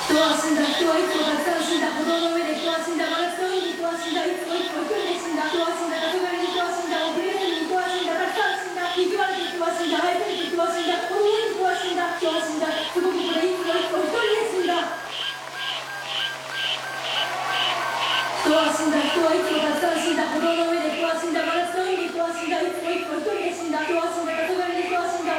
人は死んだ、人はいつもたくさん死んだ、歩道の上で人は死んだ、真夏の海に人は死んだ、いつも一人で死んだ、人は死んだ、黄昏に人は死んだ、遅れずに人は死んだ、たくさん死んだ、憎まれて人は死んだ、愛されて人は死んだ、子供に人は死んだ、人は死んだ、すごくこれいつも一人で死んだ。人は死んだ、人はいつもたくさん死んだ、歩道の上で人は死んだ、真夏の海に人は死んだ、いつも一人で死んだ、人は死んだ、黄昏に人は死んだ、